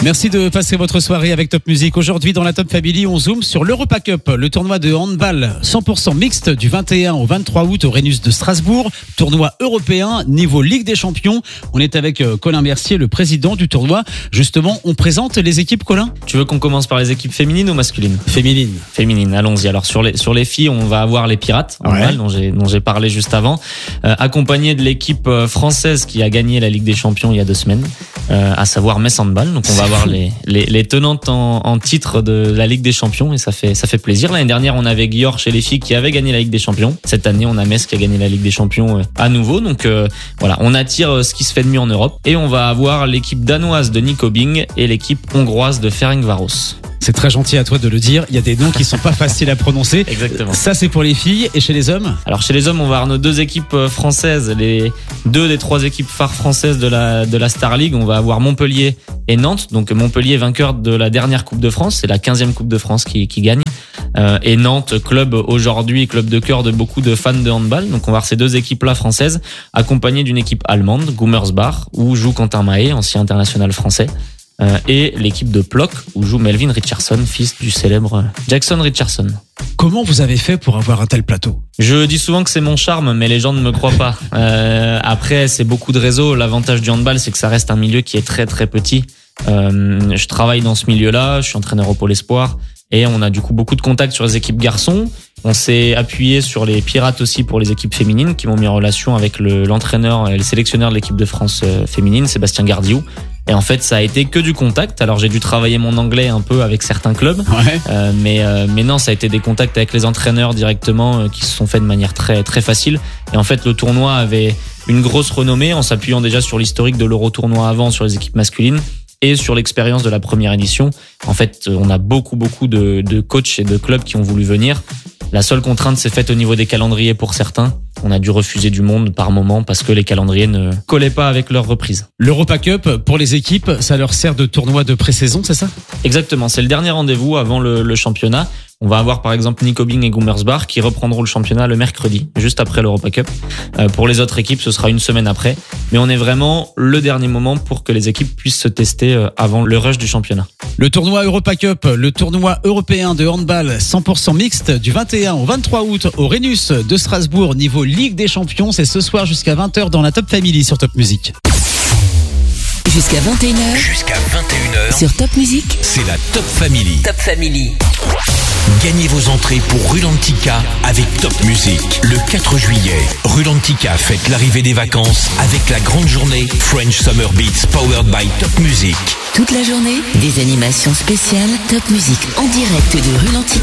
Merci de passer votre soirée avec Top Music. Aujourd'hui, dans la Top Family, on zoome sur l'Europa Cup, le tournoi de handball 100% mixte du 21 au 23 août au Rhenus de Strasbourg. Tournoi européen, niveau Ligue des Champions. On est avec Colin Mercier, le président du tournoi. Justement, on présente les équipes, Colin ? Tu veux qu'on commence par les équipes féminines ou masculines ? Féminines, allons-y. Alors sur les filles, on va avoir les Pirates, handball, dont j'ai parlé juste avant, accompagné de l'équipe française qui a gagné la Ligue des Champions il y a 2 semaines, à savoir Metz Handball. Donc on va avoir les tenantes en titre de la Ligue des Champions et ça fait plaisir. L'année dernière, on avait Győr chez les filles qui avait gagné la Ligue des Champions. Cette année, on a Metz qui a gagné la Ligue des Champions à nouveau. Donc voilà, on attire ce qui se fait de mieux en Europe et on va avoir l'équipe danoise de Nykøbing et l'équipe hongroise de Ferencváros. C'est très gentil à toi de le dire. Il y a des noms qui sont pas faciles à prononcer. Exactement. Ça, c'est pour les filles. Et chez les hommes ? Alors, chez les hommes, on va avoir nos 2 équipes françaises, les 2 des 3 équipes phares françaises de la Star League. On va avoir Montpellier et Nantes. Donc, Montpellier, vainqueur de la dernière Coupe de France. C'est la 15e Coupe de France qui gagne. Et Nantes, club aujourd'hui, club de cœur de beaucoup de fans de handball. Donc, on va avoir ces 2 équipes-là françaises, accompagnées d'une équipe allemande, Gummersbach, où joue Quentin Mahé, ancien international français. Et l'équipe de Plock où joue Melvin Richardson, fils du célèbre Jackson Richardson. Comment vous avez fait pour avoir un tel plateau ? Je dis souvent que c'est mon charme, mais les gens ne me croient pas. Après, c'est beaucoup de réseaux. L'avantage du handball, c'est que ça reste un milieu qui est très très petit. Je travaille dans ce milieu-là, je suis entraîneur au Pôle Espoir et on a du coup beaucoup de contacts sur les équipes garçons. On s'est appuyé sur les Pirates aussi pour les équipes féminines qui m'ont mis en relation avec l'entraîneur et le sélectionneur de l'équipe de France féminine, Sébastien Gardiou. Et en fait, ça a été que du contact. Alors, j'ai dû travailler mon anglais un peu avec certains clubs. Ouais. Mais non, ça a été des contacts avec les entraîneurs directement qui se sont faits de manière très, très facile. Et en fait, le tournoi avait une grosse renommée en s'appuyant déjà sur l'historique de l'Euro-tournoi avant sur les équipes masculines et sur l'expérience de la première édition. En fait, on a beaucoup de coachs et de clubs qui ont voulu venir. La seule contrainte s'est faite au niveau des calendriers pour certains. On a dû refuser du monde par moment parce que les calendriers ne collaient pas avec leur reprise. L'Europa Cup, pour les équipes, ça leur sert de tournoi de pré-saison, c'est ça ? Exactement, c'est le dernier rendez-vous avant le championnat. On va avoir par exemple Nykøbing et Gummersbach qui reprendront le championnat le mercredi, juste après l'Europa Cup. Pour les autres équipes, ce sera une semaine après. Mais on est vraiment le dernier moment pour que les équipes puissent se tester avant le rush du championnat. Le tournoi Europa Cup, le tournoi européen de handball 100% mixte du 21 au 23 août au Rhenus de Strasbourg, niveau Ligue des Champions. C'est ce soir jusqu'à 20h dans la Top Family sur Top Music. Jusqu'à 21h. Sur Top Music. C'est la Top Family. Top Family. Gagnez vos entrées pour Rulantica avec Top Music. Le 4 juillet, Rulantica fête l'arrivée des vacances avec la grande journée French Summer Beats powered by Top Music. Toute la journée, des animations spéciales Top Music en direct de Rulantica.